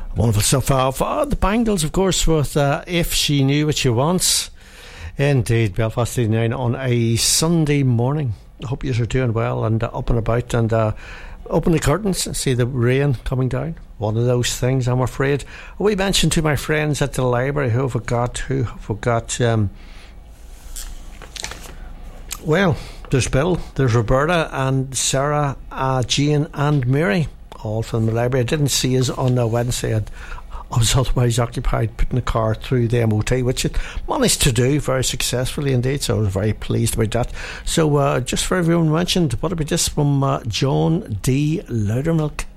Wonderful stuff of the Bangles, of course, with If She Knew What She Wants. Indeed, Belfast 89 on a Sunday morning. I hope you are doing well and up and about, and open the curtains and see the rain coming down. One of those things, I'm afraid. We mentioned to my friends at the library who forgot. Well, there's Bill, there's Roberta and Sarah, Jane and Mary, all from the library. I didn't see us on Wednesday. I was otherwise occupied putting the car through the MOT, which it managed to do very successfully indeed, so I was very pleased about that. So just for everyone mentioned, what about this from John D. Loudermilk?